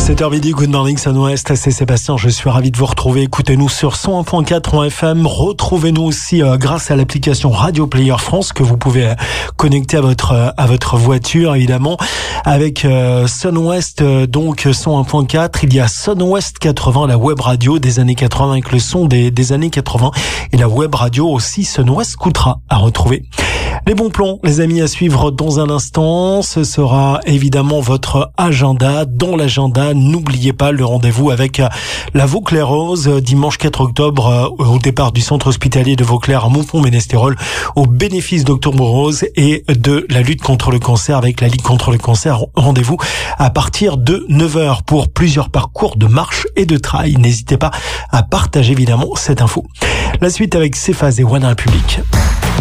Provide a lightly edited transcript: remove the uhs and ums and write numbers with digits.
7h midi, good morning, Sun-Ouest, c'est Sébastien, je suis ravi de vous retrouver. Écoutez-nous sur 101.4 en FM, retrouvez-nous aussi grâce à l'application Radio Player France que vous pouvez connecter à votre voiture, évidemment. Avec Sun-Ouest, donc 101.4, il y a Sun-Ouest 80, la web radio des années 80 avec le son des années 80 et la web radio aussi Sun-Ouest Koutra à retrouver. Les bons plans, les amis, à suivre dans un instant. Ce sera évidemment votre agenda. Dans l'agenda, n'oubliez pas le rendez-vous avec la Vauclair-Rose, dimanche 4 octobre, au départ du centre hospitalier de Vauclair à Montpont-Ménestérol, au bénéfice d'Octobre Rose et de la lutte contre le cancer avec la Ligue contre le cancer. Rendez-vous à partir de 9h pour plusieurs parcours de marche et de trail. N'hésitez pas à partager évidemment cette info. La suite avec Cephas et One République.